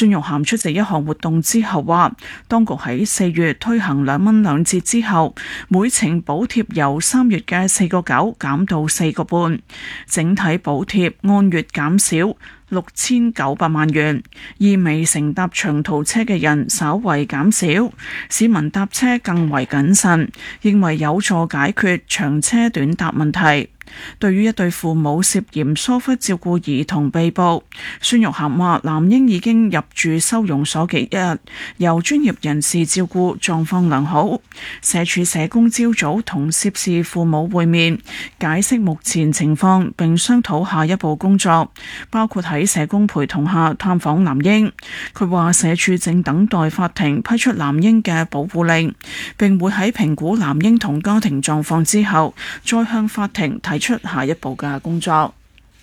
孫玉菡出席一項活動之後話，當局喺4月推行2蚊2折之後，每程補貼由3月嘅4.9減到4.5，整體補貼按月減少6900萬元，意味乘搭長途車嘅人稍為減少，市民搭車更為謹慎，認為有助解決長車短搭問題。對於一對父母涉嫌疏忽照顧兒童被捕，孫玉菡話男嬰已經入住收容所幾日，由專業人士照顧，狀況良好。社署社工朝早同涉事父母會面，解釋目前情況並商討下一步工作，包括喺社工陪同下探訪男嬰。佢話社署正等待法庭批出男嬰嘅保護令，並會喺評估男嬰同家庭狀況之後，再向法庭提出下一步嘅工作。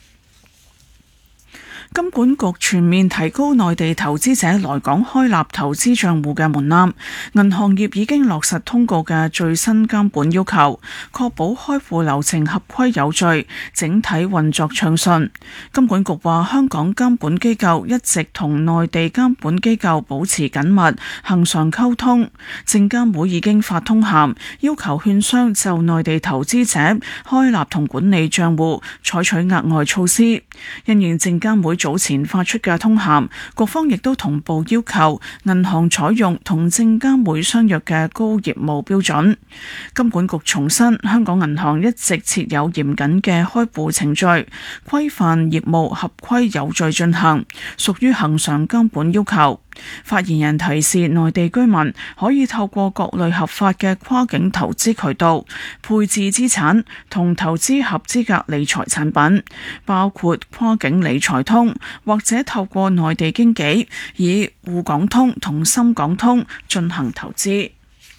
金管局全面提高內地投資者來港開立投資帳戶嘅門檻，銀行業已經落實通告嘅最新監管要求，確保開戶流程合規有序，整體運作暢順。金管局話，香港監管機構一直同內地監管機構保持緊密恆常溝通，證監會已經發通函要求券商就內地投資者開立同管理帳戶採取額外措施。因應證監會早前發出嘅通函，局方亦都同步要求銀行採用同證監會相約嘅高業務標準。金管局重申，香港銀行一直設有嚴謹嘅開戶程序，規範業務合規有序進行，屬於恆常監管要求。發言人提示內地居民可以透過各類合法嘅跨境投資渠道配置資產同投資合資格理財產品，包括跨境理財通，或者透過內地經紀以滬港通同深港通進行投資。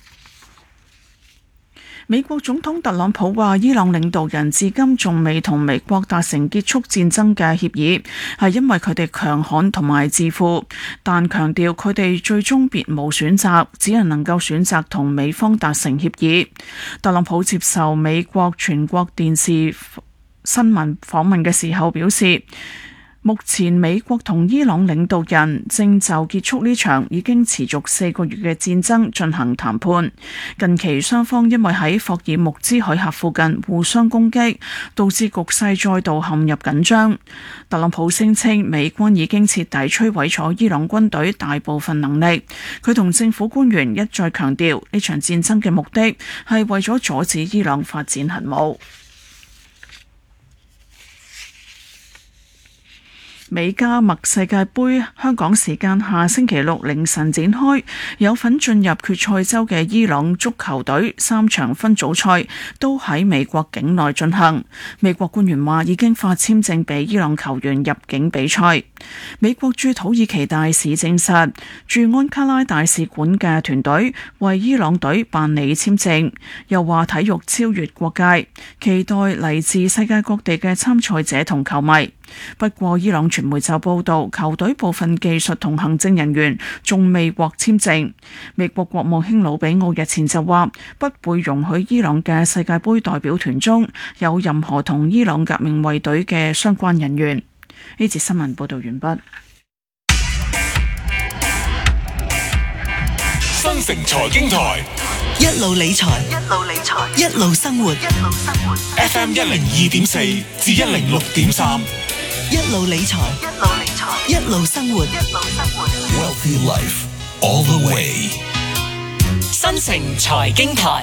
美國總統特朗普話，伊朗領導人至今仲未同美國達成結束戰爭嘅協議，係因為佢哋強悍同埋自負，但強調佢哋最終別無選擇，只係能夠選擇同美方達成協議。特朗普接受美國全國電視新聞訪問嘅時候表示，目前美國同伊朗領導人正就結束呢場已經持續4個月嘅戰爭進行談判。近期雙方因為喺霍爾木茲海峽附近互相攻擊，導致局勢再度陷入緊張。特朗普聲稱美軍已經徹底摧毀咗伊朗軍隊大部分能力。佢同政府官員一再強調，呢場戰爭嘅目的係為咗阻止伊朗發展核武。美加墨世界盃香港時間下星期六凌晨展開，有份進入決賽周嘅伊朗足球隊3場分組賽都喺美國境內進行。美國官員話已經發簽證俾伊朗球員入境比賽。美國駐土耳其大使證實，駐安卡拉大使館嘅團隊為伊朗隊辦理簽證，又話體育超越國界，期待嚟自世界各地嘅參賽者同球迷。不過伊朗傳媒就報道，球隊部分技術同行政人員仲未獲簽證。美國國務卿魯比奧日前就話，不會容許伊朗嘅世界盃代表團中有任何同伊朗革命衛隊嘅相關人員。呢節新聞報道完畢。 新城財經台， 一路理財，一路生活。 FM 102.4至106.3， 一路理財，一路生活。 Wealthy Life all the way。 新城財經台，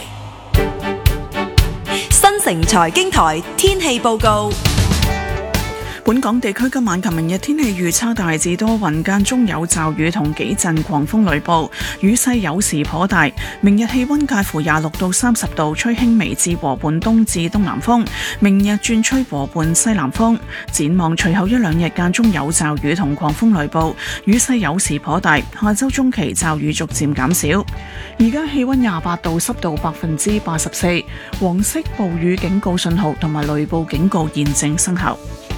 新城財經台天氣報告。 本港地區今晚及明日天氣預測大致多雲，間中有驟雨同幾陣狂風雷暴，雨勢有時頗大。明日氣溫介乎26到30度，吹輕微至和緩東至東南風。明日轉吹和緩西南風。展望隨後一兩日間中有驟雨同狂風雷暴，雨勢有時頗大。下周中期驟雨逐漸減少。而家氣溫28度，濕度84%，黃色暴雨警告信號同埋雷暴警告現正生效。